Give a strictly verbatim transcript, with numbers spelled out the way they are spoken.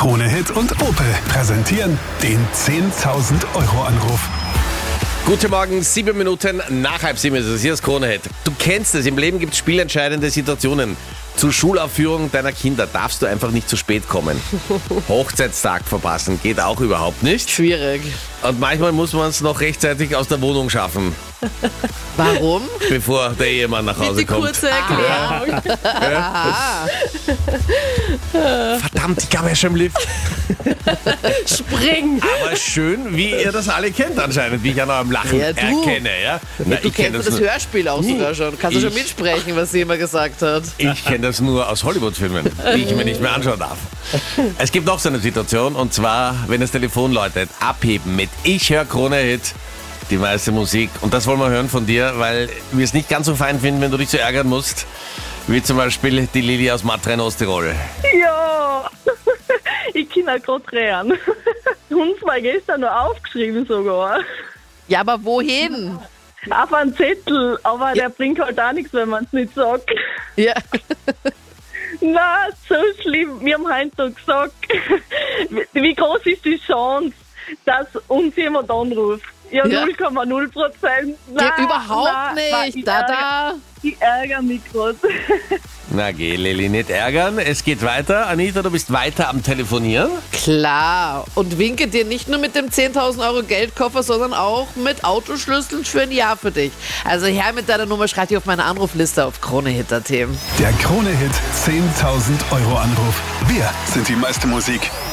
Krone Hit und Opel präsentieren den zehntausend Euro Anruf. Guten Morgen, sieben Minuten nach halb sieben ist es. Hier ist Krone Hit. Du kennst es, im Leben gibt es spielentscheidende Situationen. Zur Schulaufführung deiner Kinder darfst du einfach nicht zu spät kommen. Hochzeitstag verpassen geht auch überhaupt nicht. Schwierig. Und manchmal muss man es noch rechtzeitig aus der Wohnung schaffen, Warum? bevor der Ehemann nach Hause Die kommt. kurze Erklärung. Verdammt, ich glaube, er ist schon im Lift. Spring! Aber schön, wie ihr das alle kennt anscheinend, wie ich an eurem Lachen Ja, du. erkenne. Ja? Na, Du ich kenne kennst das nur- Hörspiel auch sogar schon. Kannst du schon Ich- mitsprechen, was sie immer gesagt hat? Ich kenne das nur aus Hollywood-Filmen, die ich mir nicht mehr anschauen darf. Es gibt noch so eine Situation, und zwar, wenn das Telefon läutet, abheben mit Ich höre Krone Hit, die meiste Musik. Und das wollen wir hören von dir, weil wir es nicht ganz so fein finden, wenn du dich so ärgern musst, wie zum Beispiel die Lili aus Matrain Osttirol. Ja, ich kann auch gerade rennen. Uns war gestern noch aufgeschrieben sogar. Ja, aber wohin? Auf einen Zettel, aber der bringt halt auch nichts, wenn man es nicht sagt. Ja. Na, so schlimm. Wir haben heute gesagt, wie groß ist die Chance, dass uns jemand anruft? Ja, Ja. null Komma null Prozent. Ja, überhaupt nicht. Ich Da, ärgere, da. ich ärgere mich gerade. Na geh, Lili, nicht ärgern. Es geht weiter. Anita, du bist weiter am Telefonieren. Klar. Und winke dir nicht nur mit dem zehntausend Euro Geldkoffer, sondern auch mit Autoschlüsseln für ein Jahr für dich. Also her mit deiner Nummer, schreib dich auf meine Anrufliste auf kronehit punkt at. Der Krone Hit zehntausend Euro Anruf. Wir sind die meiste Musik.